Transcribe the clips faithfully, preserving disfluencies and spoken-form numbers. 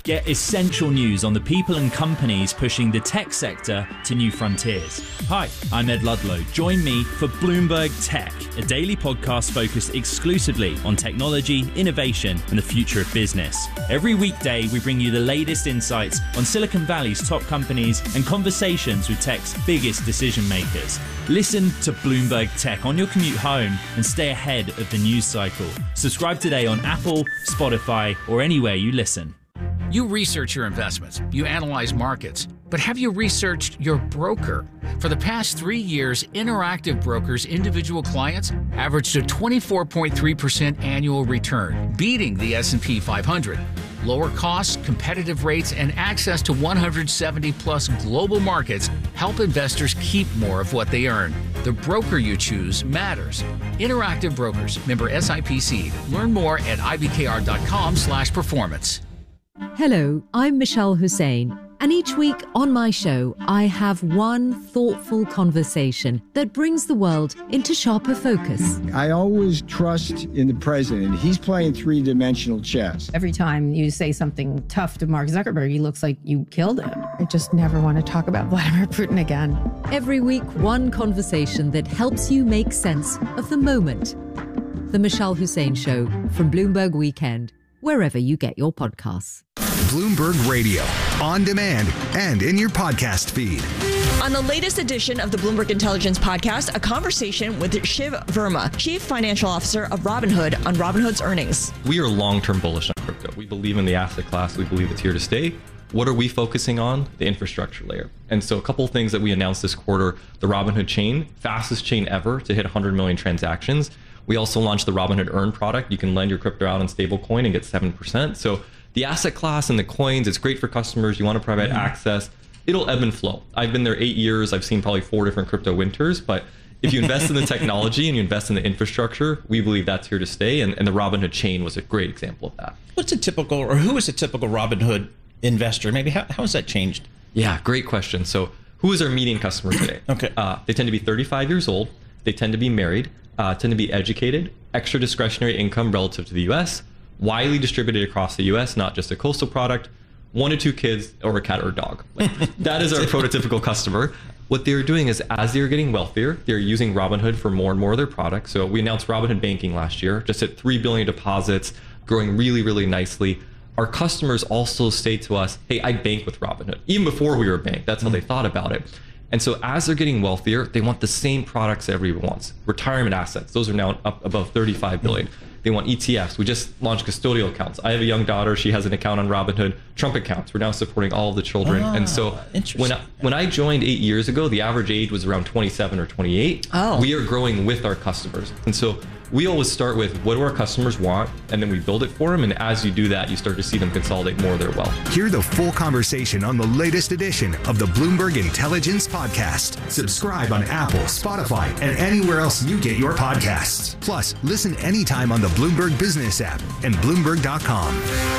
Get essential news on the people and companies pushing the tech sector to new frontiers. Hi, I'm Ed Ludlow. Join me for Bloomberg Tech, a daily podcast focused exclusively on technology, innovation, and the future of business. Every weekday, we bring you the latest insights on Silicon Valley's top companies and conversations with tech's biggest decision makers. Listen to Bloomberg Tech on your commute home and stay ahead of the news cycle. Subscribe today on Apple, Spotify, or anywhere you listen. You research your investments, you analyze markets, but have you researched your broker? For the past three years, Interactive Brokers' individual clients averaged a twenty-four point three percent annual return, beating the S and P five hundred. Lower costs, competitive rates, and access to one hundred seventy plus global markets help investors keep more of what they earn. The broker you choose matters. Interactive Brokers, member S I P C. Learn more at I B K R dot com slash performance. Hello, I'm Michelle Hussein, and each week on my show, I have one thoughtful conversation that brings the world into sharper focus. I always trust in the president. He's playing three-dimensional chess. Every time you say something tough to Mark Zuckerberg, he looks like you killed him. I just never want to talk about Vladimir Putin again. Every week, one conversation that helps you make sense of the moment. The Michelle Hussein Show from Bloomberg Weekend, wherever you get your podcasts. Bloomberg Radio, on demand and in your podcast feed. On the latest edition of the Bloomberg Intelligence Podcast, a conversation with Shiv Verma, Chief Financial Officer of Robinhood, on Robinhood's earnings. We are long-term bullish on crypto. We believe in the asset class. We believe it's here to stay. What are we focusing on? The infrastructure layer. And so a couple of things that we announced this quarter: the Robinhood chain, fastest chain ever to hit one hundred million transactions. We also launched the Robinhood Earn product. You can lend your crypto out in stablecoin and get seven percent. So the asset class and the coins, it's great for customers. You want to provide mm-hmm. access. It'll ebb and flow. I've been there eight years. I've seen probably four different crypto winters. But if you invest in the technology and you invest in the infrastructure, we believe that's here to stay. And, and the Robinhood chain was a great example of that. What's a typical, or who is a typical Robinhood investor? Maybe how, how has that changed? Yeah, great question. So who is our median customer today? okay. Uh, they tend to be thirty-five years old. They tend to be married, uh, tend to be educated, extra discretionary income relative to the U S, widely distributed across the U S, not just a coastal product, one to two kids or a cat or a dog. Like, that is our prototypical customer. What they're doing is, as they're getting wealthier, they're using Robinhood for more and more of their products. So we announced Robinhood Banking last year, just hit three billion deposits, growing really, really nicely. Our customers also say to us, hey, I bank with Robinhood. Even before we were a bank, that's how they thought about it. And so as they're getting wealthier, they want the same products everyone wants. Retirement assets, those are now up above thirty-five billion. They want E T Fs. We just launched custodial accounts. I have a young daughter. She has an account on Robinhood. Trump accounts. We're now supporting all of the children. Ah, and so when I, when I joined eight years ago, the average age was around twenty-seven or twenty-eight. Oh. We are growing with our customers. And so we always start with, what do our customers want? And then we build it for them. And as you do that, you start to see them consolidate more of their wealth. Hear the full conversation on the latest edition of the Bloomberg Intelligence Podcast. Subscribe on Apple, Spotify, and anywhere else you get your podcasts. Plus, listen anytime on the Bloomberg Business app and Bloomberg dot com.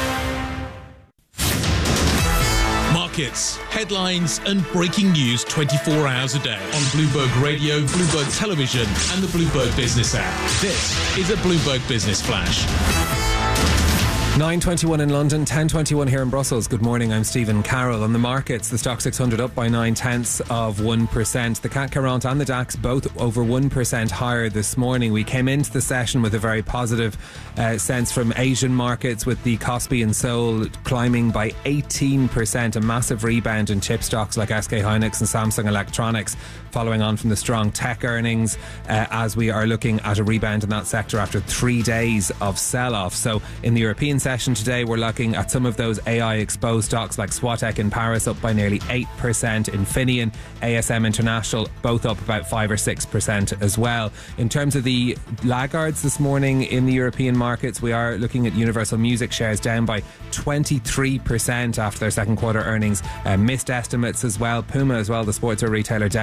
Markets, headlines, and breaking news twenty-four hours a day on Bloomberg Radio, Bloomberg Television, and the Bloomberg Business app. This is a Bloomberg Business Flash. nine twenty-one in London, ten twenty-one here in Brussels. Good morning, I'm Stephen Carroll. On the markets, the Stock six hundred up by nine tenths of one percent. The C A C quarante and the DAX both over one percent higher this morning. We came into the session with a very positive uh, sense from Asian markets, with the Kospi and Seoul climbing by eighteen percent. A massive rebound in chip stocks like S K Hynix and Samsung Electronics, following on from the strong tech earnings, uh, as we are looking at a rebound in that sector after three days of sell-off. So in the European session today, we're looking at some of those A I exposed stocks like Swatek in Paris up by nearly eight percent, Infineon, A S M International both up about five or six percent as well. In terms of the laggards this morning in the European markets, we are looking at Universal Music shares down by twenty-three percent after their second quarter earnings, uh, missed estimates as well. Puma as well, the sportswear retailer, down by five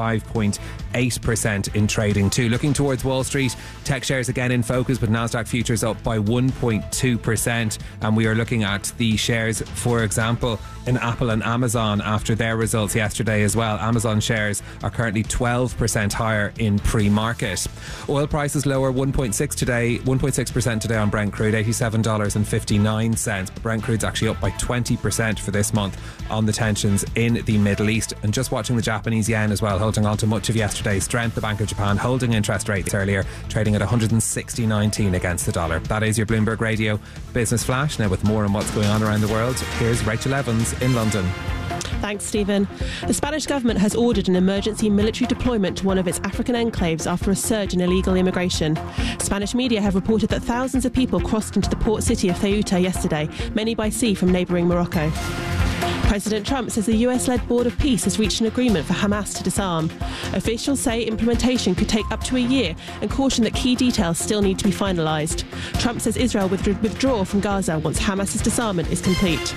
five point eight percent in trading too. Looking towards Wall Street, tech shares again in focus, but Nasdaq futures up by one point two percent. And we are looking at the shares, for example, in Apple and Amazon after their results yesterday as well. Amazon shares are currently twelve percent higher in pre-market. Oil prices lower one point six today, one point six percent today on Brent crude, eighty-seven dollars and fifty-nine cents. Brent crude's actually up by twenty percent for this month on the tensions in the Middle East. And just watching the Japanese yen as well, holding on to much of yesterday's strength. The Bank of Japan holding interest rates earlier, trading at one hundred sixty point one nine against the dollar. That is your Bloomberg Radio Business Flash. Now with more on what's going on around the world, here's Rachel Evans in London. Thanks, Stephen. The Spanish government has ordered an emergency military deployment to one of its African enclaves after a surge in illegal immigration. Spanish media have reported that thousands of people crossed into the port city of Ceuta yesterday, many by sea from neighbouring Morocco. President Trump says the U S-led Board of Peace has reached an agreement for Hamas to disarm. Officials say implementation could take up to a year and caution that key details still need to be finalised. Trump says Israel would withdraw from Gaza once Hamas's disarmament is complete.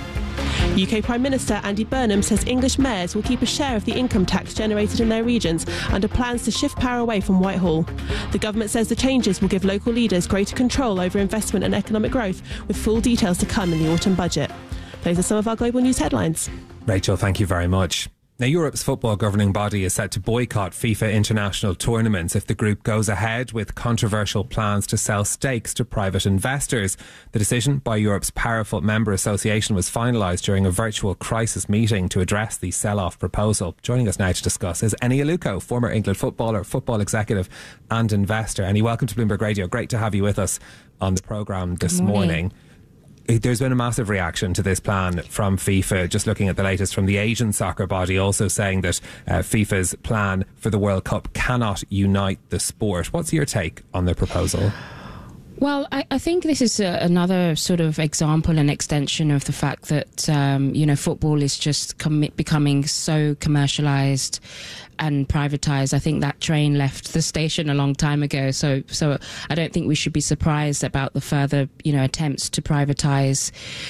U K Prime Minister Andy Burnham says English mayors will keep a share of the income tax generated in their regions under plans to shift power away from Whitehall. The government says the changes will give local leaders greater control over investment and economic growth, with full details to come in the autumn budget. Those are some of our global news headlines. Rachel, thank you very much. Now, Europe's football governing body is set to boycott FIFA international tournaments if the group goes ahead with controversial plans to sell stakes to private investors. The decision by Europe's powerful member association was finalised during a virtual crisis meeting to address the sell-off proposal. Joining us now to discuss is Eni Aluko, former England footballer, football executive and investor. Eni, welcome to Bloomberg Radio. Great to have you with us on the programme this morning. morning. There's been a massive reaction to this plan from FIFA. Just looking at the latest from the Asian soccer body, also saying that uh, FIFA's plan for the World Cup cannot unite the sport. What's your take on the proposal? Well, I, I think this is a, another sort of example and extension of the fact that, um, you know, football is just com- becoming so commercialised and privatised. I think that train left the station a long time ago. So, so I don't think we should be surprised about the further, you know, attempts to privatise,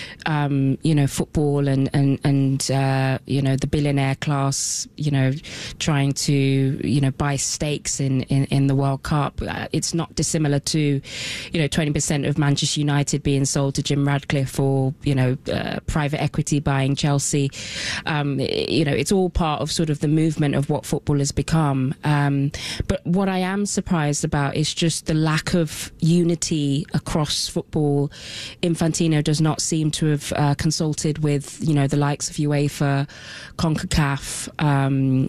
um, you know, football and and and uh, you know, the billionaire class, you know, trying to, you know, buy stakes in in, in the World Cup. Uh, it's not dissimilar to, you know, twenty percent of Manchester United being sold to Jim Radcliffe, or, you know, uh, private equity buying Chelsea. Um, you know, it's all part of sort of the movement of what football has become. Um, but what I am surprised about is just the lack of unity across football. Infantino does not seem to have uh, consulted with, you know, the likes of UEFA, CONCACAF, um,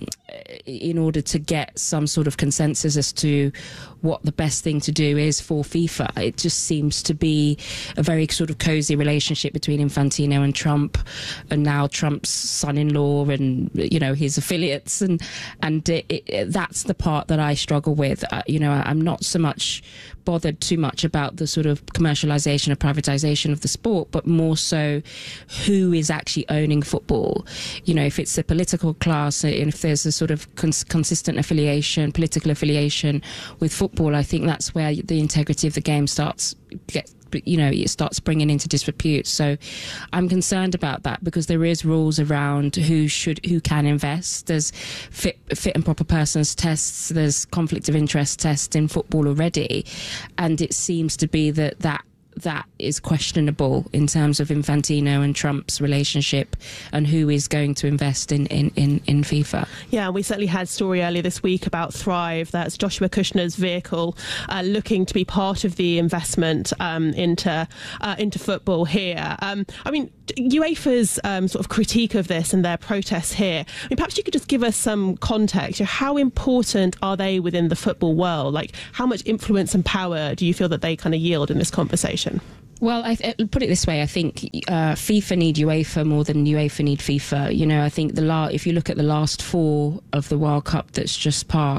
in order to get some sort of consensus as to what the best thing to do is for FIFA. It just seems to be a very sort of cosy relationship between Infantino and Trump, and now Trump's son-in-law and, you know, his affiliates, and and it, it, that's the part that I struggle with. Uh, you know, I'm not so much bothered too much about the sort of commercialization or privatization of the sport, but more so who is actually owning football. You know, if it's the political class, and if there's a sort of cons- consistent affiliation, political affiliation with football, I think that's where the integrity of the game starts get you know, it starts bringing into disrepute. So I'm concerned about that, because there is rules around who should, who can invest. There's fit, fit and proper persons tests. There's conflict of interest tests in football already. And it seems to be that that that is questionable in terms of Infantino and Trump's relationship and who is going to invest in, in, in, in FIFA. Yeah, we certainly had a story earlier this week about Thrive. That's Joshua Kushner's vehicle, uh, looking to be part of the investment um, into uh, into football here. Um, I mean, UEFA's um, sort of critique of this and their protests here, I mean, perhaps you could just give us some context. How important are they within the football world? Like, how much influence and power do you feel that they kind of yield in this conversation? Well, I th- put it this way. I think uh, FIFA need UEFA more than UEFA need FIFA. You know, I think the la- if you look at the last four of the World Cup that's just passed,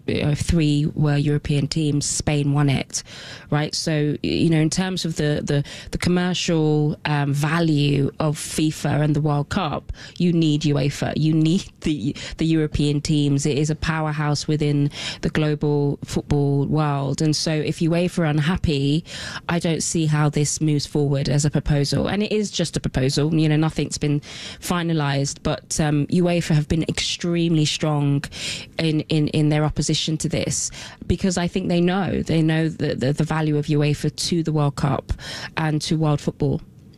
you know, three were European teams. Spain won it, right? So, you know, in terms of the the, the commercial um, value of FIFA and the World Cup, you need UEFA. You need the the European teams. It is a powerhouse within the global football world. And so if UEFA are unhappy, I don't see how this moves forward as a proposal. And it is just a proposal. You know, nothing's been finalised. But um, UEFA have been extremely strong in, in, in their opposition to this, because I think they know, they know the, the, the value of UEFA to the World Cup and to world football.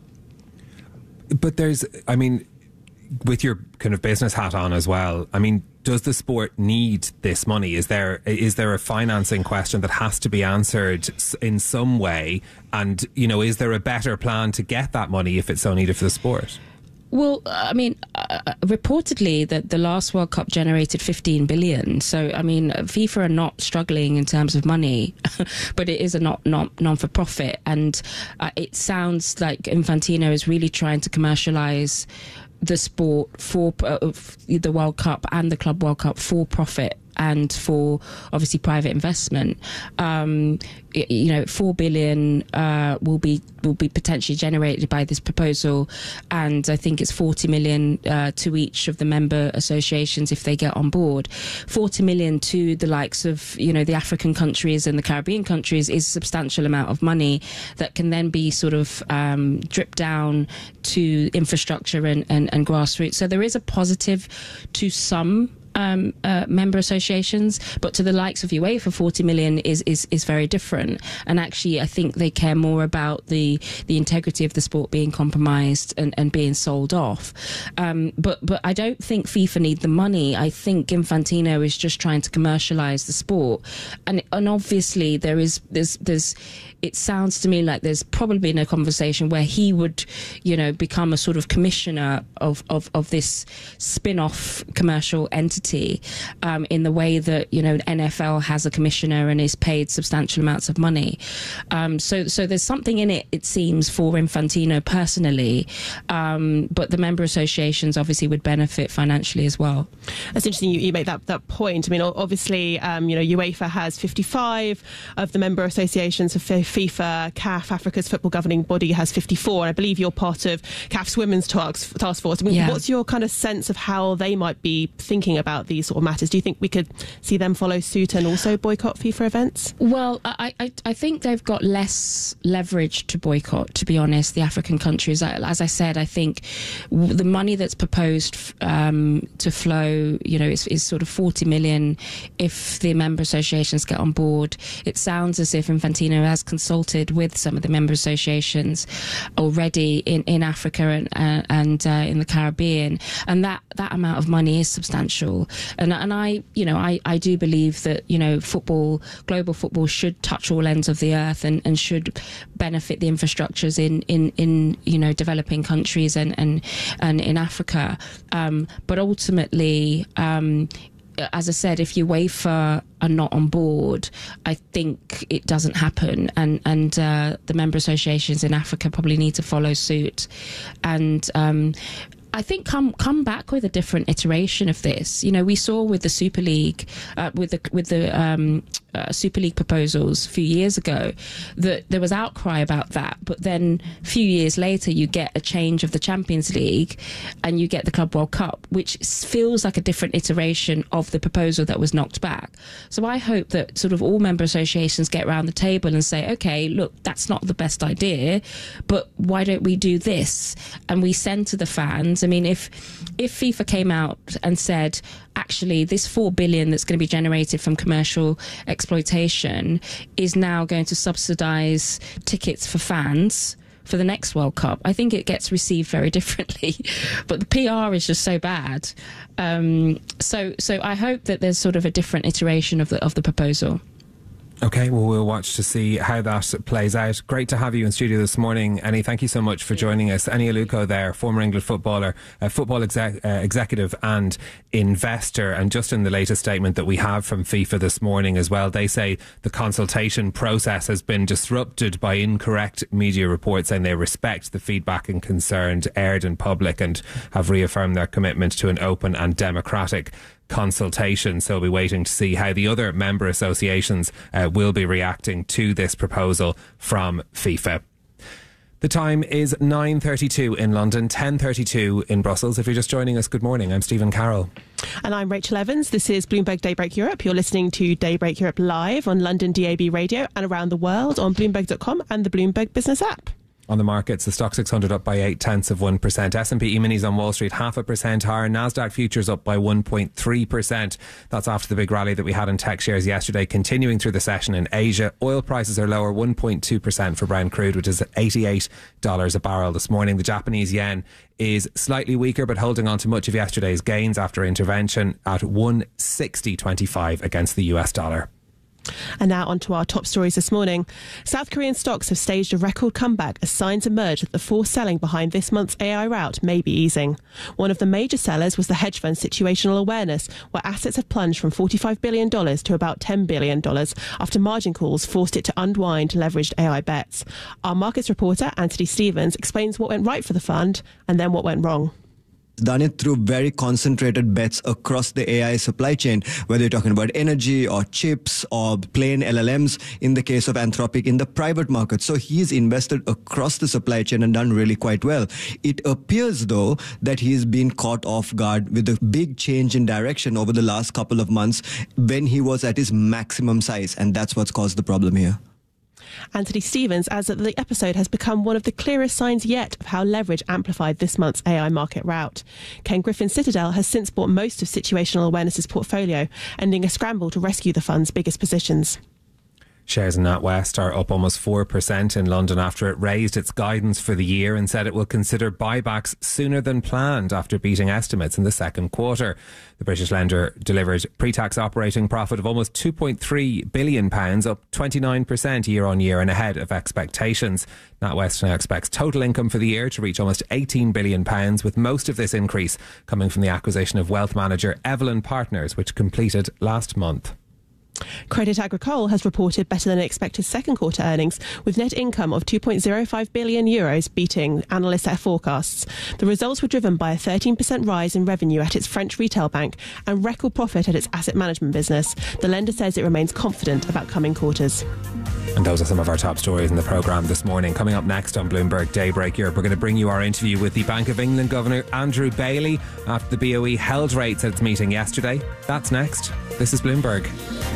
But there's, I mean, with your kind of business hat on as well, I mean, does the sport need this money? Is there is there a financing question that has to be answered in some way? And, you know, is there a better plan to get that money if it's so needed for the sport? Well, I mean, uh, reportedly that the last World Cup generated fifteen billion. So, I mean, FIFA are not struggling in terms of money, but it is a not, not non-for-profit. And uh, it sounds like Infantino is really trying to commercialise the sport for uh, the World Cup and the Club World Cup for profit and for obviously private investment. Um, you know, four billion uh, will be will be potentially generated by this proposal, and I think it's forty million uh, to each of the member associations if they get on board. forty million to the likes of, you know, the African countries and the Caribbean countries is a substantial amount of money that can then be sort of um, dripped down to infrastructure and, and, and grassroots. So there is a positive to some Um, uh, member associations, but to the likes of UEFA, forty million is, is, is very different. And actually, I think they care more about the the integrity of the sport being compromised and, and being sold off. Um, but but I don't think FIFA need the money. I think Infantino is just trying to commercialise the sport, and and obviously there is there's there's. It sounds to me like there's probably been a conversation where he would, you know, become a sort of commissioner of, of, of this spin-off commercial entity um, in the way that, you know, N F L has a commissioner and is paid substantial amounts of money. Um, so so there's something in it, it seems, for Infantino personally, um, but the member associations obviously would benefit financially as well. That's interesting you, you make that, that point. I mean, obviously, um, you know, UEFA has fifty-five of the member associations of FIFA. C A F, Africa's football governing body, has fifty-four, and I believe you're part of C A F's women's task, task force. I mean, yeah. What's your kind of sense of how they might be thinking about these sort of matters? Do you think we could see them follow suit and also boycott FIFA events? Well, I, I, I think they've got less leverage to boycott, to be honest, the African countries. As I said, I think the money that's proposed um, to flow, you know, is, is sort of forty million if the member associations get on board. It sounds as if Infantino has consulted with some of the member associations already in, in Africa and, uh, and uh, in the Caribbean, and that, that amount of money is substantial. And, and I, you know, I, I do believe that, you know, football, global football should touch all ends of the earth and, and should benefit the infrastructures in, in, in you know, developing countries and, and, and in Africa. Um, but ultimately, um, as I said, if UEFA are not on board, I think it doesn't happen, and and uh, the member associations in Africa probably need to follow suit, and um, I think come come back with a different iteration of this. You know, we saw with the Super League, uh, with the with the um, uh, Super League proposals a few years ago, that there was outcry about that. But then a few years later, you get a change of the Champions League, and you get the Club World Cup, which feels like a different iteration of the proposal that was knocked back. So I hope that sort of all member associations get around the table and say, okay, look, that's not the best idea, but why don't we do this? And we send to the fans. I mean, if if FIFA came out and said, actually, this four billion that's going to be generated from commercial exploitation is now going to subsidise tickets for fans for the next World Cup, I think it gets received very differently. But the P R is just so bad. Um, so so I hope that there's sort of a different iteration of the of the proposal. Okay, well, we'll watch to see how that plays out. Great to have you in studio this morning, Eni. Thank you so much for joining us. Eni Aluko there, former England footballer, uh, football exec, uh, executive and investor. And just in the latest statement that we have from FIFA this morning as well, they say the consultation process has been disrupted by incorrect media reports, and they respect the feedback and concerns aired in public and have reaffirmed their commitment to an open and democratic consultation. So we'll be waiting to see how the other member associations uh, will be reacting to this proposal from FIFA. The time is nine thirty-two in London, ten thirty-two in Brussels. If you're just joining us, good morning. I'm Stephen Carroll. And I'm Rachel Evans. This is Bloomberg Daybreak Europe. You're listening to Daybreak Europe live on London D A B radio and around the world on Bloomberg dot com and the Bloomberg Business app. On the markets, the Stock six hundred up by eight tenths of one percent. S and P E-minis on Wall Street half a percent higher. Nasdaq futures up by one point three percent. That's after the big rally that we had in tech shares yesterday, continuing through the session in Asia. Oil prices are lower, one point two percent for Brent crude, which is at eighty-eight dollars a barrel this morning. The Japanese yen is slightly weaker, but holding on to much of yesterday's gains after intervention at one sixty twenty-five against the U S dollar. And now on to our top stories this morning. South Korean stocks have staged a record comeback as signs emerge that the forced selling behind this month's A I rout may be easing. One of the major sellers was the hedge fund Situational Awareness, where assets have plunged from forty-five billion dollars to about ten billion dollars after margin calls forced it to unwind leveraged A I bets. Our markets reporter, Anthony Stevens, explains what went right for the fund and then what went wrong. Done it through very concentrated bets across the A I supply chain, whether you're talking about energy or chips or plain L L Ms in the case of Anthropic in the private market. So he's invested across the supply chain and done really quite well. It appears, though, that he's been caught off guard with a big change in direction over the last couple of months when he was at his maximum size. And that's what's caused the problem here. Anthony Stevens adds that the episode has become one of the clearest signs yet of how leverage amplified this month's A I market rout. Ken Griffin Citadel has since bought most of Situational Awareness's portfolio, ending a scramble to rescue the fund's biggest positions. Shares in NatWest are up almost four percent in London after it raised its guidance for the year and said it will consider buybacks sooner than planned after beating estimates in the second quarter. The British lender delivered pre-tax operating profit of almost two point three billion pounds, up twenty-nine percent year on year and ahead of expectations. NatWest now expects total income for the year to reach almost eighteen billion pounds, with most of this increase coming from the acquisition of wealth manager Evelyn Partners, which completed last month. Crédit Agricole has reported better than expected second quarter earnings, with net income of two point oh five billion euros beating analysts' forecasts. The results were driven by a thirteen percent rise in revenue at its French retail bank and record profit at its asset management business. The lender says it remains confident about coming quarters. And those are some of our top stories in the programme this morning. Coming up next on Bloomberg Daybreak Europe, we're going to bring you our interview with the Bank of England Governor Andrew Bailey after the B O E held rates at its meeting yesterday. That's next. This is Bloomberg.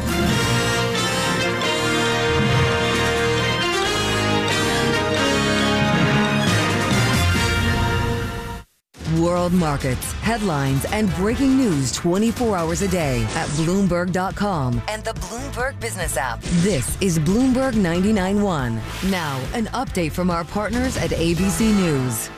World markets, headlines, and breaking news twenty-four hours a day at Bloomberg dot com and the Bloomberg Business app. This is Bloomberg ninety-nine point one. Now, an update from our partners at A B C News.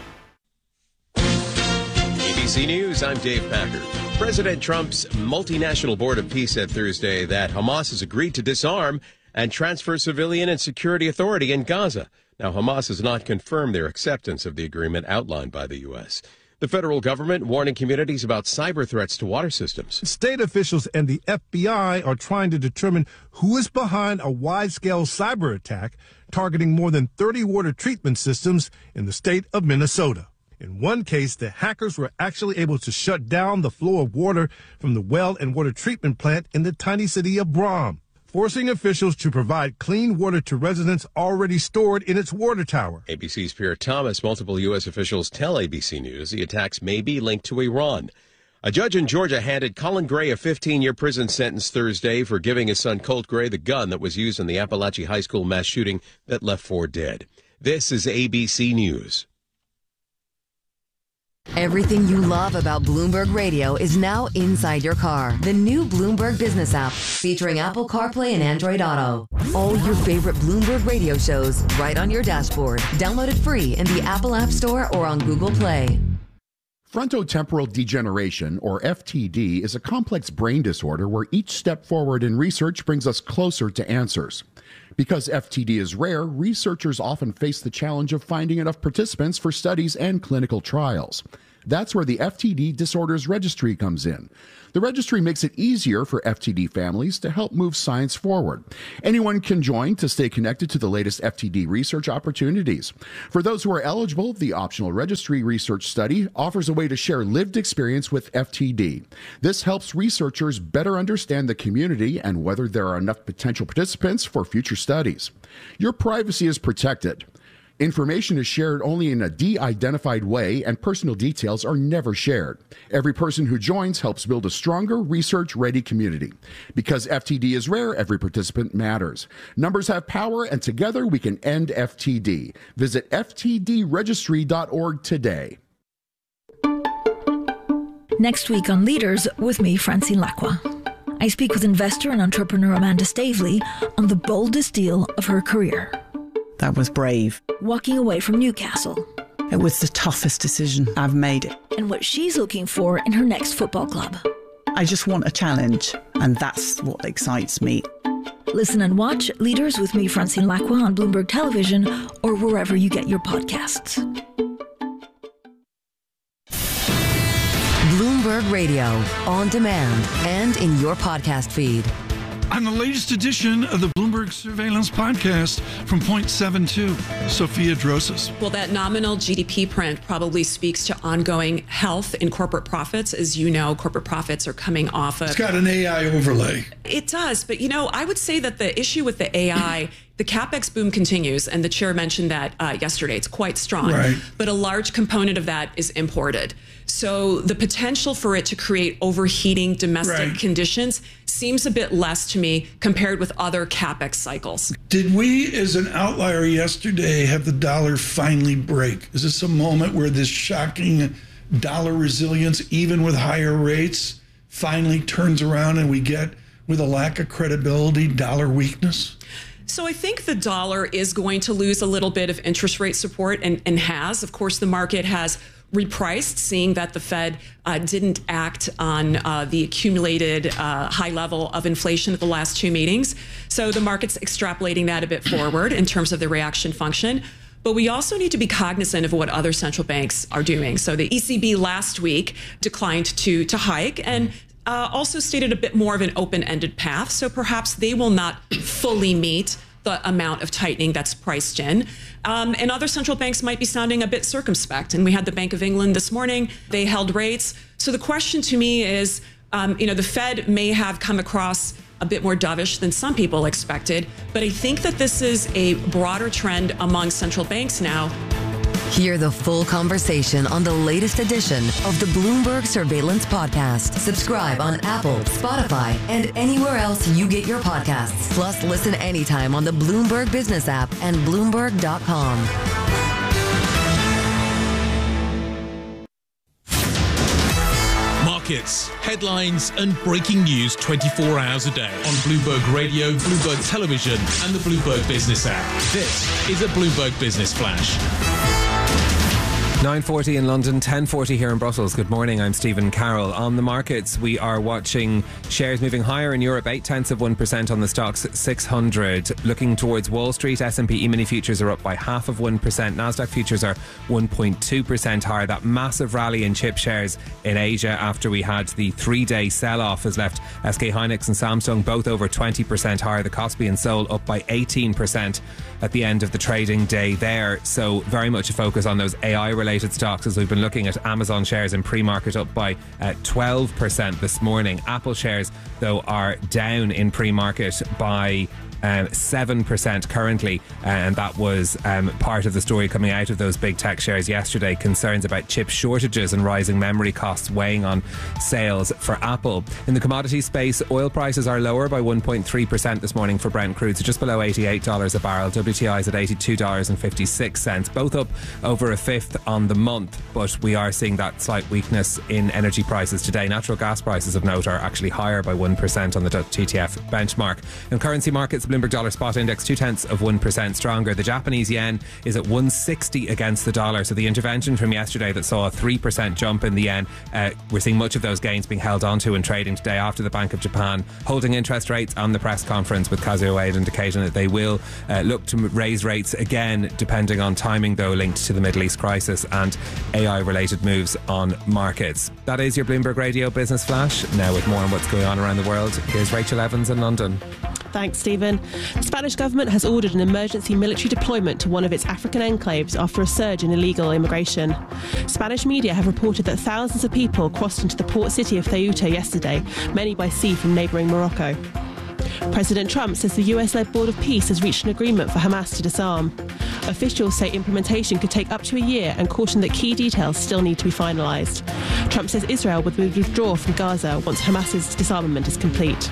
A B C News, I'm Dave Packard. President Trump's multinational board of peace said Thursday that Hamas has agreed to disarm and transfer civilian and security authority in Gaza. Now, Hamas has not confirmed their acceptance of the agreement outlined by the U S. The federal government warning communities about cyber threats to water systems. State officials and the F B I are trying to determine who is behind a wide-scale cyber attack targeting more than thirty water treatment systems in the state of Minnesota. In one case, the hackers were actually able to shut down the flow of water from the well and water treatment plant in the tiny city of Brom, forcing officials to provide clean water to residents already stored in its water tower. A B C's Pierre Thomas, multiple U S officials tell A B C News the attacks may be linked to Iran. A judge in Georgia handed Colin Gray a fifteen-year prison sentence Thursday for giving his son Colt Gray the gun that was used in the Appalachia High School mass shooting that left four dead. This is A B C News. Everything you love about Bloomberg Radio is now inside your car. The new Bloomberg Business app, featuring Apple CarPlay and Android Auto. All your favorite Bloomberg Radio shows right on your dashboard. Download it free in the Apple App Store or on Google Play. Frontotemporal degeneration, or F T D, is a complex brain disorder where each step forward in research brings us closer to answers. Because F T D is rare, researchers often face the challenge of finding enough participants for studies and clinical trials. That's where the F T D Disorders Registry comes in. The registry makes it easier for F T D families to help move science forward. Anyone can join to stay connected to the latest F T D research opportunities. For those who are eligible, the optional registry research study offers a way to share lived experience with F T D. This helps researchers better understand the community and whether there are enough potential participants for future studies. Your privacy is protected. Information is shared only in a de-identified way, and personal details are never shared. Every person who joins helps build a stronger, research-ready community. Because F T D is rare, every participant matters. Numbers have power, and together we can end F T D. Visit F T D registry dot org today. Next week on Leaders, with me, Francine Lacqua. I speak with investor and entrepreneur Amanda Stavely on the boldest deal of her career. That was brave. Walking away from Newcastle. It was the toughest decision I've made. And what she's looking for in her next football club. I just want a challenge, and that's what excites me. Listen and watch Leaders with me, Francine Lacqua, on Bloomberg Television or wherever you get your podcasts. Bloomberg Radio, on demand and in your podcast feed. On the latest edition of the Bloomberg Surveillance Podcast from Point seven two, Sophia Drosas. Well, that nominal G D P print probably speaks to ongoing health in corporate profits. As you know, corporate profits are coming off of... It's got an A I overlay. It does. But, you know, I would say that the issue with the A I... The CapEx boom continues, and the chair mentioned that uh, yesterday. It's quite strong, right. But a large component of that is imported. So the potential for it to create overheating domestic right. conditions seems a bit less to me compared with other CapEx cycles. Did we, as an outlier yesterday, have the dollar finally break? Is this a moment where this shocking dollar resilience, even with higher rates, finally turns around and we get, with a lack of credibility, dollar weakness? So I think the dollar is going to lose a little bit of interest rate support and, and has. Of course, the market has repriced, seeing that the Fed uh, didn't act on uh, the accumulated uh, high level of inflation at the last two meetings. So the market's extrapolating that a bit forward in terms of the reaction function. But we also need to be cognizant of what other central banks are doing. So the E C B last week declined to, to hike and Uh, also stated a bit more of an open-ended path, so perhaps they will not fully meet the amount of tightening that's priced in. Um, and other central banks might be sounding a bit circumspect. And we had the Bank of England this morning. They held rates. So the question to me is, um, you know, the Fed may have come across a bit more dovish than some people expected, but I think that this is a broader trend among central banks now. Hear the full conversation on the latest edition of the Bloomberg Surveillance Podcast. Subscribe on Apple, Spotify, and anywhere else you get your podcasts. Plus, listen anytime on the Bloomberg Business app and Bloomberg dot com. Markets, headlines, and breaking news twenty-four hours a day on Bloomberg Radio, Bloomberg Television, and the Bloomberg Business app. This is a Bloomberg Business Flash. nine forty in London, ten forty here in Brussels. Good morning, I'm Stephen Carroll. On the markets, we are watching shares moving higher in Europe, eight tenths of one percent on the Stoxx six hundred. Looking towards Wall Street, S and P E-mini futures are up by half of one percent. Nasdaq futures are one point two percent higher. That massive rally in chip shares in Asia after we had the three-day sell-off has left S K Hynix and Samsung both over twenty percent higher. The Kospi and Seoul up by eighteen percent at the end of the trading day there. So very much a focus on those A I-related stocks as we've been looking at Amazon shares in pre-market up by uh, twelve percent this morning. Apple shares, though, are down in pre-market by Um, seven percent currently, uh, and that was um, part of the story coming out of those big tech shares yesterday. Concerns about chip shortages and rising memory costs weighing on sales for Apple. In the commodity space, oil prices are lower by one point three percent this morning for Brent crude, so just below eighty-eight dollars a barrel. W T I is at eighty-two dollars and fifty-six cents, both up over a fifth on the month, but we are seeing that slight weakness in energy prices today. Natural gas prices of note are actually higher by one percent on the T T F benchmark. And currency markets, Bloomberg Dollar Spot Index two tenths of one percent stronger. The Japanese yen is at one sixty against the dollar. So the intervention from yesterday that saw a three percent jump in the yen, uh, we're seeing much of those gains being held onto in trading today after the Bank of Japan holding interest rates on the press conference, with Kazuo Ueda indicating that they will uh, look to raise rates again, depending on timing, though, linked to the Middle East crisis and A I related moves on markets. That is your Bloomberg Radio Business Flash. Now with more on what's going on around the world, here's Rachel Evans in London. Thanks, Stephen. The Spanish government has ordered an emergency military deployment to one of its African enclaves after a surge in illegal immigration. Spanish media have reported that thousands of people crossed into the port city of Ceuta yesterday, many by sea from neighbouring Morocco. President Trump says the U S-led Board of Peace has reached an agreement for Hamas to disarm. Officials say implementation could take up to a year and caution that key details still need to be finalised. Trump says Israel would withdraw from Gaza once Hamas's disarmament is complete.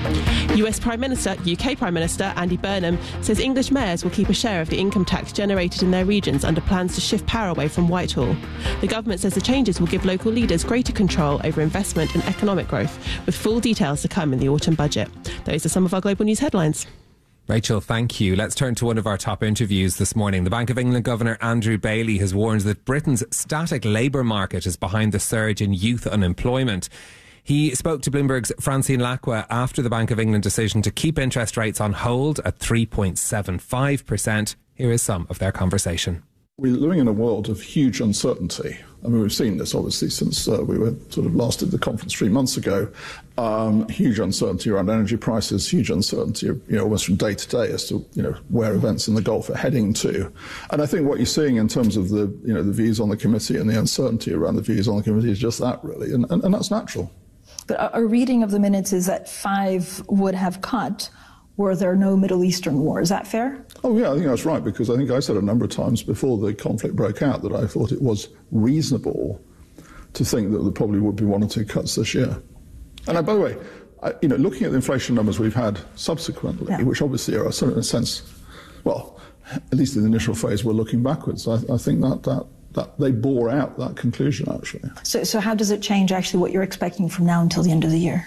U S Prime Minister, U K Prime Minister Andy Burnham says English mayors will keep a share of the income tax generated in their regions under plans to shift power away from Whitehall. The government says the changes will give local leaders greater control over investment and economic growth, with full details to come in the autumn budget. Those are some of our global news headlines. Rachel, thank you. Let's turn to one of our top interviews this morning. The Bank of England Governor Andrew Bailey has warned that Britain's static labour market is behind the surge in youth unemployment. He spoke to Bloomberg's Francine Lacqua after the Bank of England decision to keep interest rates on hold at three point seven five percent. Here is some of their conversation. We're living in a world of huge uncertainty. I mean, we've seen this obviously since uh, we were sort of last at the conference three months ago. Um, huge uncertainty around energy prices, huge uncertainty, you know, almost from day to day as to, you know, where events in the Gulf are heading to. And I think what you're seeing in terms of the, you know, the views on the committee and the uncertainty around the views on the committee is just that, really, and, and, and that's natural. But a reading of the minutes is that five would have cut were there no Middle Eastern war. Is that fair? Oh, yeah, I think that's right, because I think I said a number of times before the conflict broke out that I thought it was reasonable to think that there probably would be one or two cuts this year. And I, by the way, I, you know, looking at the inflation numbers we've had subsequently, yeah. which obviously are in a sense, well, at least in the initial phase, we're looking backwards. I, I think that, that, that they bore out that conclusion, actually. So, so how does it change, actually, what you're expecting from now until the end of the year?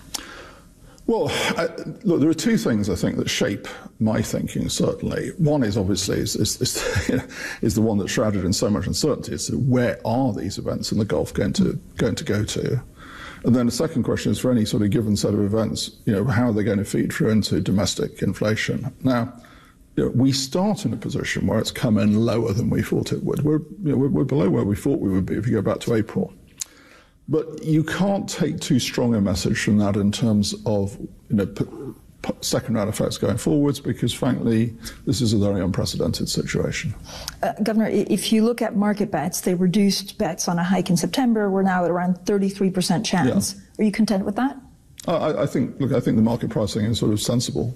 Well, I, look, there are two things, I think, that shape my thinking, certainly. One is obviously is, is, is, you know, is the one that's shrouded in so much uncertainty. It's where are these events in the Gulf going to, going to go to? And then the second question is, for any sort of given set of events, you know, how are they going to feed through into domestic inflation? Now, you know, we start in a position where it's come in lower than we thought it would. We're, you know, we're, we're below where we thought we would be if you go back to April. But you can't take too strong a message from that in terms of, you know, p- p- second round effects going forwards, because frankly, this is a very unprecedented situation. Uh, Governor, if you look at market bets, they reduced bets on a hike in September. We're now at around thirty-three percent chance. Yeah. Are you content with that? I, I think, look, I think the market pricing is sort of sensible.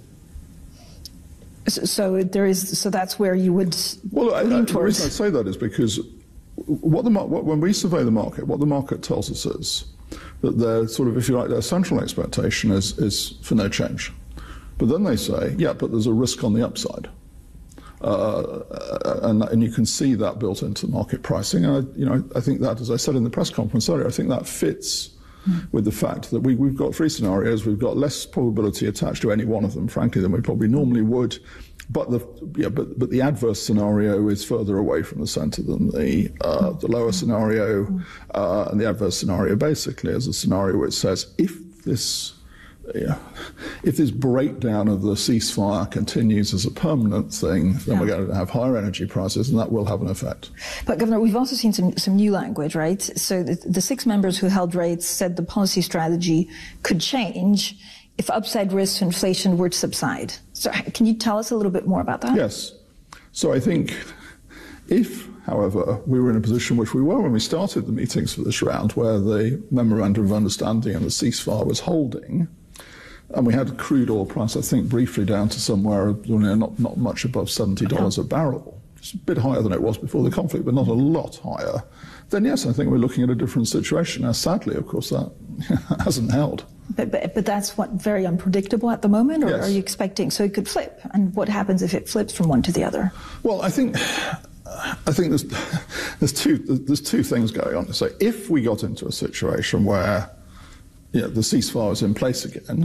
So, so there is, so that's where you would well, I, lean I, towards. The reason I say that is because What the what, when we survey the market, what the market tells us is that their sort of, if you like, their central expectation is is for no change. But then they say, yeah, but there's a risk on the upside, uh, and and you can see that built into market pricing. And I, you know, I think that, as I said in the press conference earlier, I think that fits mm. with the fact that we we've got three scenarios. We've got less probability attached to any one of them, frankly, than we probably normally would. But the yeah, but but the adverse scenario is further away from the centre than the uh, the lower scenario, uh, and the adverse scenario basically is a scenario which says if this yeah, if this breakdown of the ceasefire continues as a permanent thing, then yeah. we're going to have higher energy prices, and that will have an effect. But Governor, we've also seen some some new language, right? So the, the six members who held rates said the policy strategy could change if upside risks of inflation were to subside. So can you tell us a little bit more about that? Yes. So I think if, however, we were in a position which we were when we started the meetings for this round, where the Memorandum of Understanding and the ceasefire was holding, and we had crude oil price, I think, briefly down to somewhere, you know, not, not much above seventy dollars a barrel. It's a bit higher than it was before the conflict, but not a lot higher. Then yes, I think we're looking at a different situation. Now, sadly, of course, that hasn't held. But, but, but that's what, very unpredictable at the moment, or yes. are you expecting, so it could flip? And what happens if it flips from one to the other? Well, I think I think there's there's two there's two things going on. So if we got into a situation where, you know, the ceasefire is in place again,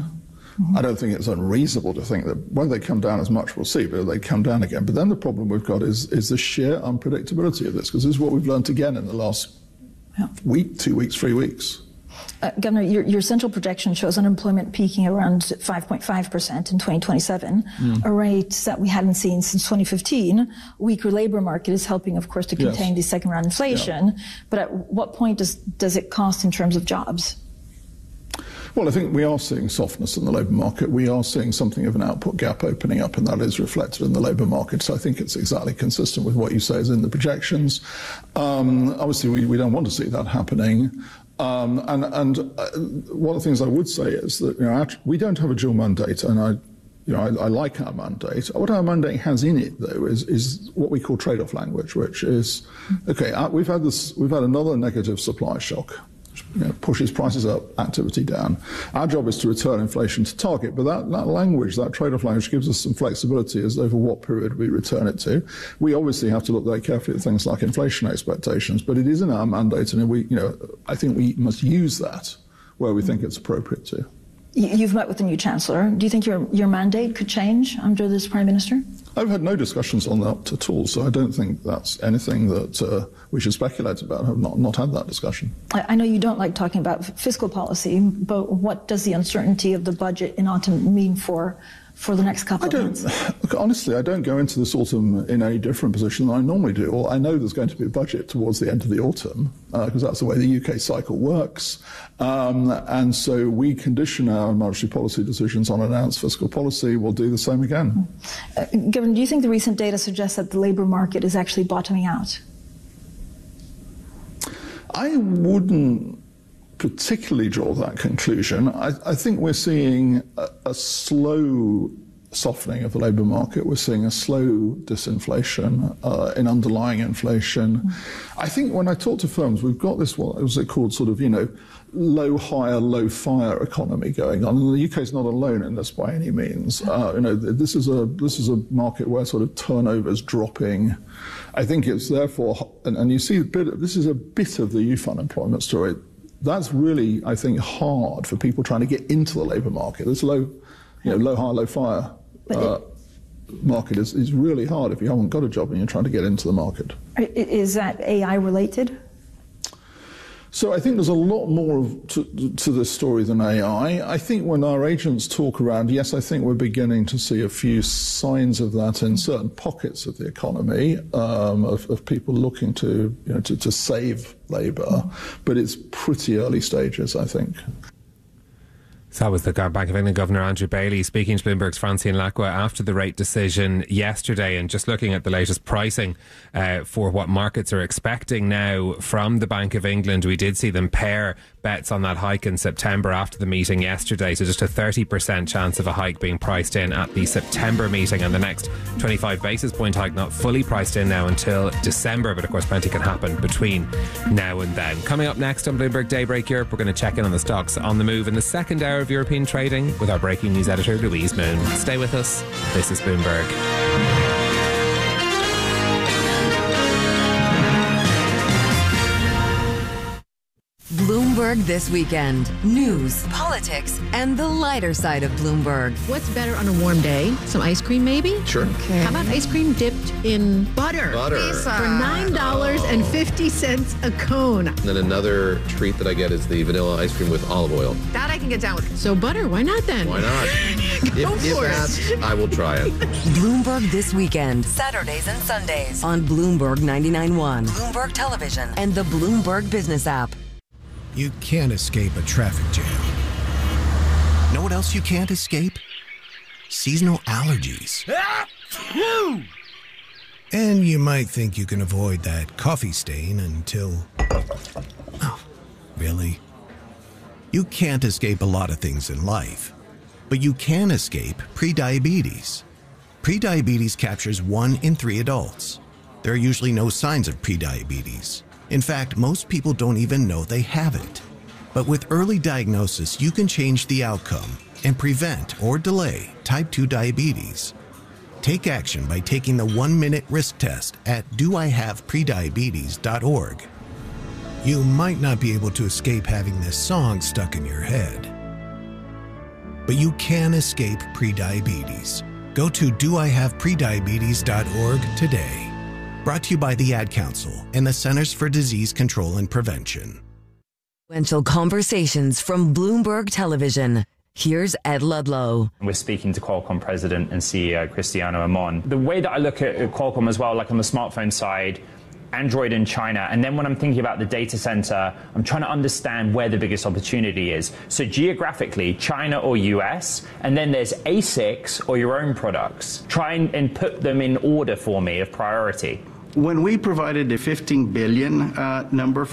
Mm-hmm. I don't think it's unreasonable to think that when they come down as much, we'll see, but they come down again. But then the problem we've got is, is the sheer unpredictability of this, because this is what we've learned again in the last yeah. week, two weeks, three weeks. Uh, Governor, your, your central projection shows unemployment peaking around five point five percent in twenty twenty-seven, mm. a rate that we hadn't seen since twenty fifteen. A weaker labor market is helping, of course, to contain yes. the second-round inflation. Yeah. But at what point does, does it cost in terms of jobs? Well, I think we are seeing softness in the labour market. We are seeing something of an output gap opening up, and that is reflected in the labour market. So I think it's exactly consistent with what you say is in the projections. Um, obviously, we, we don't want to see that happening. Um, and and uh, one of the things I would say is that, you know, we don't have a dual mandate, and I, you know, I, I like our mandate. What our mandate has in it, though, is is what we call trade-off language, which is, okay, uh, we've had this, we've had another negative supply shock. You know, pushes prices up, activity down. Our job is to return inflation to target, but that, that language, that trade-off language, gives us some flexibility as over what period we return it to. We obviously have to look very carefully at things like inflation expectations, but it is in our mandate, and we, you know, I think we must use that where we think it's appropriate to. You've met with the new Chancellor. Do you think your, your mandate could change under this Prime Minister? I've had no discussions on that at all, so I don't think that's anything that uh, we should speculate about. I've not, not had that discussion. I, I know you don't like talking about fiscal policy, but what does the uncertainty of the budget in autumn mean for for the next couple I don't, of months? Look, honestly, I don't go into this autumn in any different position than I normally do. Well, I know there's going to be a budget towards the end of the autumn, because uh, that's the way the U K cycle works. Um, and so we condition our monetary policy decisions on announced fiscal policy. We'll do the same again. Uh, Governor, do you think the recent data suggests that the labour market is actually bottoming out? I wouldn't particularly draw that conclusion. I, I think we're seeing a, a slow softening of the labour market. We're seeing a slow disinflation uh, in underlying inflation. Mm. I think when I talk to firms, we've got this, what was it called, sort of, you know, low hire, low fire economy going on. And the U K is not alone in this by any means. Uh, you know, this is a this is a market where sort of turnover's dropping. I think it's therefore, and, and you see a bit, this is a bit of the youth unemployment story. That's really, I think, hard for people trying to get into the labour market. This low, you know, low hire, low fire uh, market is, is really hard if you haven't got a job and you're trying to get into the market. Is that A I related? So I think there's a lot more of, to, to this story than A I. I think when our agents talk around, yes, I think we're beginning to see a few signs of that in certain pockets of the economy, um, of, of people looking to, you know, to, to save labour, but it's pretty early stages, I think. So that was the Bank of England Governor Andrew Bailey speaking to Bloomberg's Francine Lacqua after the rate decision yesterday, and just looking at the latest pricing uh, for what markets are expecting now from the Bank of England. We did see them pair bets on that hike in September after the meeting yesterday, so just a thirty percent chance of a hike being priced in at the September meeting, and the next twenty-five basis point hike not fully priced in now until December, but of course plenty can happen between now and then. Coming up next on Bloomberg Daybreak Europe, we're going to check in on the stocks on the move in the second hour of European trading with our breaking news editor Louise Moon. Stay with us. This is Bloomberg. Bloomberg This Weekend. News, politics, and the lighter side of Bloomberg. What's better on a warm day? Some ice cream, maybe? Sure. Okay. How about ice cream dipped in butter? Butter. Pizza. For nine dollars and fifty cents a cone. And then another treat that I get is the vanilla ice cream with olive oil. That I can get down with. So butter, why not then? Why not? Go if, for if it. Not, I will try it. Bloomberg This Weekend. Saturdays and Sundays on Bloomberg ninety-nine point one, Bloomberg Television, and the Bloomberg Business app. You can't escape a traffic jam. Know what else you can't escape? Seasonal allergies. And you might think you can avoid that coffee stain until... Oh, really? You can't escape a lot of things in life, but you can escape prediabetes. Prediabetes captures one in three adults. There are usually no signs of prediabetes. In fact, most people don't even know they have it. But with early diagnosis, you can change the outcome and prevent or delay type two diabetes. Take action by taking the one-minute risk test at do I have prediabetes dot org. You might not be able to escape having this song stuck in your head. but you can escape prediabetes. Go to do I have prediabetes dot org today. Brought to you by the Ad Council and the Centers for Disease Control and Prevention. Influential conversations from Bloomberg Television. Here's Ed Ludlow. We're speaking to Qualcomm President and C E O Cristiano Amon. The way that I look at Qualcomm as well, like on the smartphone side, Android in China, and then when I'm thinking about the data center, I'm trying to understand where the biggest opportunity is. So geographically, China or U S, and then there's A SICs or your own products. Try and, and put them in order for me of priority. When we provided the fifteen billion uh, number